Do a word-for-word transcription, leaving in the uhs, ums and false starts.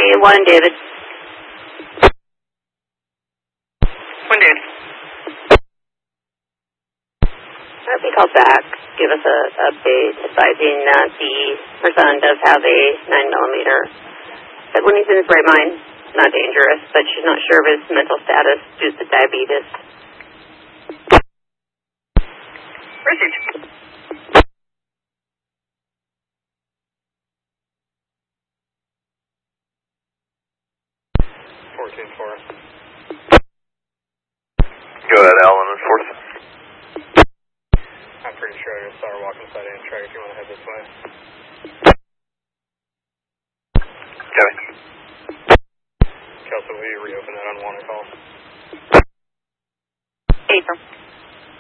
one, David. One, David. If he calls back, give us a update advising that the her son does have a nine millimeter. But when he's in his right mind, not dangerous, but she's not sure of his mental status due to diabetes. Received. fourteen four. Go ahead, Alan and Fourth. I'm pretty sure I just saw her walk inside Amtrak if you want to head this way. Okay.